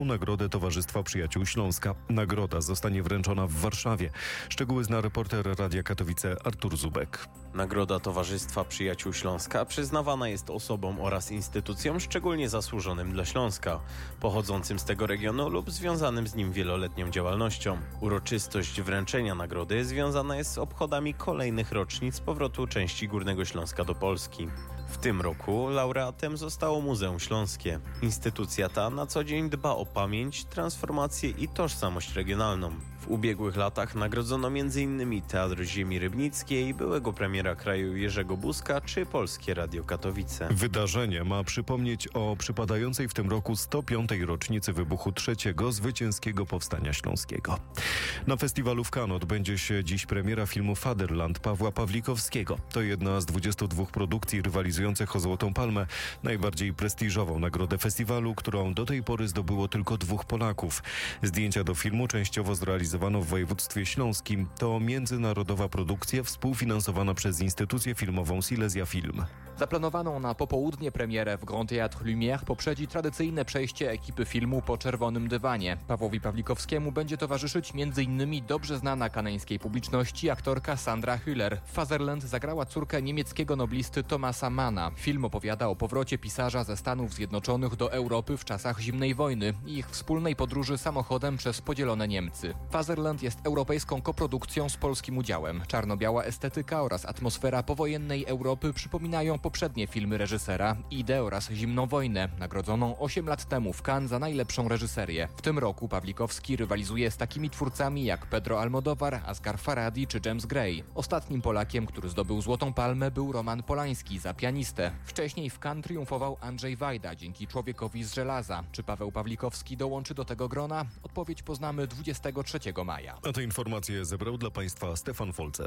nagrodę Towarzystwa Przyjaciół Śląska. Nagroda zostanie wręczona w Warszawie. Szczegóły zna reporter Radia Katowice Artur Zubek. Nagroda Towarzystwa Przyjaciół Śląska przyznawana jest osobom oraz instytucjom szczególnie zasłużonym dla Śląska, pochodzącym z tego regionu lub związanym z nim wieloletnią działalnością. Uroczystość wręczenia nagrody związana jest z obchodami kolejnych rocznic powrotu części Górnego Śląska do Polski. W tym roku laureatem zostało Muzeum Śląskie. Instytucja ta na co dzień dba o pamięć, transformację i tożsamość regionalną. W ubiegłych latach nagrodzono m.in. Teatr Ziemi Rybnickiej, byłego premiera kraju Jerzego Buzka czy Polskie Radio Katowice. Wydarzenie ma przypomnieć o przypadającej w tym roku 105. rocznicy wybuchu III Zwycięskiego Powstania Śląskiego. Na festiwalu w Cannes odbędzie się dziś premiera filmu Fatherland Pawła Pawlikowskiego. To jedna z 22 produkcji rywalizujących o Złotą Palmę, najbardziej prestiżową nagrodę festiwalu, którą do tej pory zdobyło tylko 2 Polaków. Zdjęcia do filmu częściowo zrealizowano w województwie śląskim. To międzynarodowa produkcja współfinansowana przez instytucję filmową Silesia Film. Zaplanowaną na popołudnie premierę w Grand Théâtre Lumière poprzedzi tradycyjne przejście ekipy filmu po czerwonym dywanie. Pawłowi Pawlikowskiemu będzie towarzyszyć m.in. dobrze znana kanańskiej publiczności aktorka Sandra Hüller. W Fatherland zagrała córkę niemieckiego noblisty Thomasa Manna. Film opowiada o powrocie pisarza ze Stanów Zjednoczonych do Europy w czasach zimnej wojny i ich wspólnej podróży samochodem przez podzielone Niemcy. Fatherland jest europejską koprodukcją z polskim udziałem. Czarno-biała estetyka oraz atmosfera powojennej Europy przypominają poprzednie filmy reżysera Idę oraz Zimną wojnę, nagrodzoną 8 lat temu w Cannes za najlepszą reżyserię. W tym roku Pawlikowski rywalizuje z takimi twórcami jak Pedro Almodóvar, Asghar Farhadi czy James Gray. Ostatnim Polakiem, który zdobył Złotą Palmę, był Roman Polański za Pianistę. Wcześniej w Cannes triumfował Andrzej Wajda dzięki Człowiekowi z żelaza. Czy Paweł Pawlikowski dołączy do tego grona? Odpowiedź poznamy 23 maja. A te informacje zebrał dla Państwa Stefan Folzer.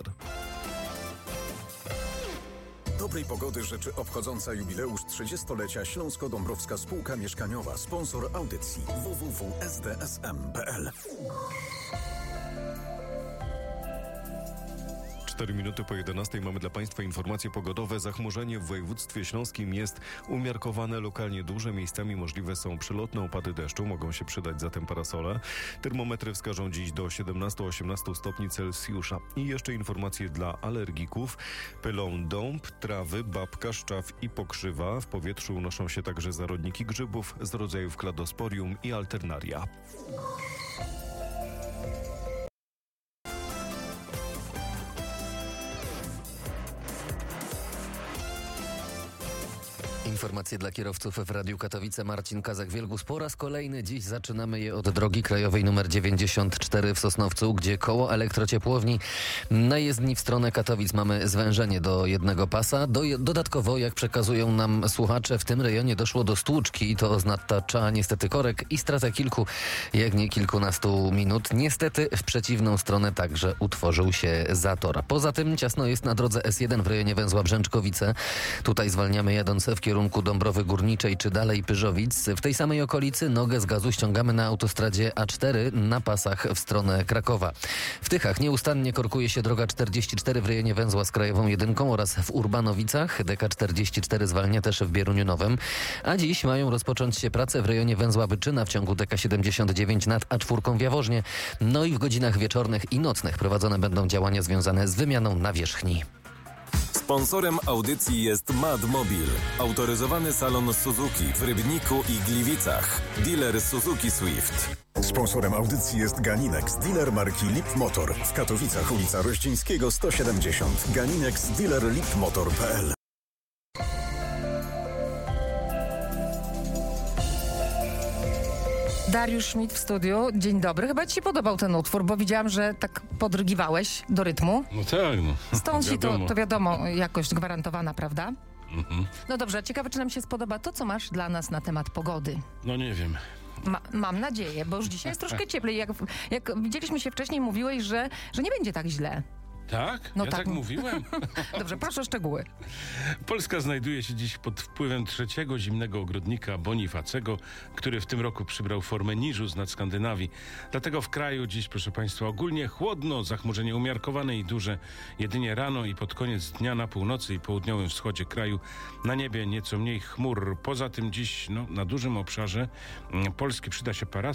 Dobrej pogody życzy obchodząca jubileusz 30-lecia Śląsko-Dąbrowska Spółka Mieszkaniowa, sponsor audycji www.sdsm.pl. 4 minuty po 11 mamy dla Państwa informacje pogodowe. Zachmurzenie w województwie śląskim jest umiarkowane, lokalnie duże. Miejscami możliwe są przelotne opady deszczu. Mogą się przydać zatem parasole. Termometry wskażą dziś do 17-18 stopni Celsjusza. I jeszcze informacje dla alergików. Pylą dąb, trawy, babka, szczaw i pokrzywa. W powietrzu unoszą się także zarodniki grzybów z rodzajów kladosporium i alternaria. Informacje dla kierowców w Radiu Katowice. Marcin Kazak-Wielgus. Po raz kolejny dziś zaczynamy je od drogi krajowej nr 94 w Sosnowcu, gdzie koło elektrociepłowni na jezdni w stronę Katowic mamy zwężenie do jednego pasa. Dodatkowo, jak przekazują nam słuchacze, w tym rejonie doszło do stłuczki i to oznacza niestety korek i stratę kilku, jak nie kilkunastu minut. Niestety w przeciwną stronę także utworzył się zator. Poza tym ciasno jest na drodze S1 w rejonie węzła Brzęczkowice. Tutaj zwalniamy jadąc w kierunku Dąbrowy Górniczej czy dalej Pyżowic. W tej samej okolicy nogę z gazu ściągamy na autostradzie A4 na pasach w stronę Krakowa. W Tychach nieustannie korkuje się droga 44 w rejonie węzła z Krajową Jedynką oraz w Urbanowicach. DK44 zwalnia też w Bieruniu Nowym. A dziś mają rozpocząć się prace w rejonie węzła Byczyna w ciągu DK79 nad A4 w Jaworznie. No i w godzinach wieczornych i nocnych prowadzone będą działania związane z wymianą nawierzchni. Sponsorem audycji jest MadMobil, autoryzowany salon Suzuki w Rybniku i Gliwicach. Dealer Suzuki Swift. Sponsorem audycji jest Ganinex, dealer marki Lip Motor. W Katowicach ulica Rościńskiego 170. Ganinex, dealer lipmotor.pl. Dariusz Schmidt w studiu. Dzień dobry. Chyba ci się podobał ten utwór, bo widziałam, że tak podrygiwałeś do rytmu. No tak, no. Stąd ci to wiadomo, jakość gwarantowana, prawda? Mhm. No dobrze, ciekawe, czy nam się spodoba to, co masz dla nas na temat pogody. No nie wiem. Mam nadzieję, bo już dzisiaj jest troszkę cieplej. Jak widzieliśmy się wcześniej, mówiłeś, że nie będzie tak źle. Tak? No Ja tak. tak mówiłem? Dobrze, proszę o szczegóły. Polska znajduje się dziś pod wpływem trzeciego zimnego ogrodnika Bonifacego, który w tym roku przybrał formę niżu z nad Skandynawii. Dlatego w kraju dziś, proszę Państwa, ogólnie chłodno, zachmurzenie umiarkowane i duże. Jedynie rano i pod koniec dnia na północy i południowym wschodzie kraju na niebie nieco mniej chmur. Poza tym dziś na dużym obszarze Polski przyda się parasol.